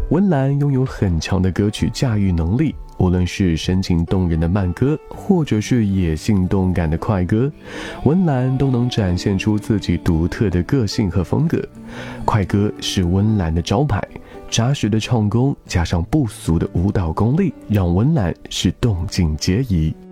温岚拥有很强的歌曲驾驭能力，无论是深情动人的慢歌，或者是野性动感的快歌，温岚都能展现出自己独特的个性和风格。快歌是温岚的招牌，扎实的唱功加上不俗的舞蹈功力，让温岚是动静皆宜。